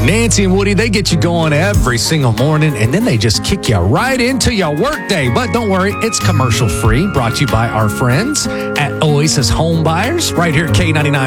Nancy and Woody, they get you going every single morning, and then they just kick you right into your workday. But don't worry, it's commercial free. Brought to you by our friends at Oasis Home Buyers right here at K99.